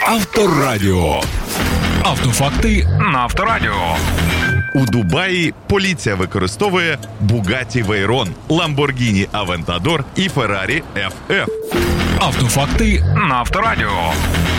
Авторадіо. Автофакти на Авторадіо. У Дубаї поліція використовує Bugatti Veyron, Lamborghini Aventador і Ferrari FF. Автофакти на Авторадіо.